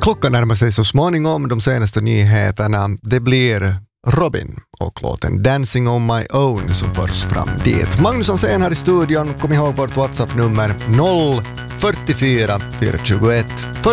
Klockan närmar sig så småningom de senaste nyheterna. Det blir Robin och låten Dancing on my own som förs fram dit. Magnus Hansén här i studion. Kom ihåg vårt WhatsApp-nummer 044 421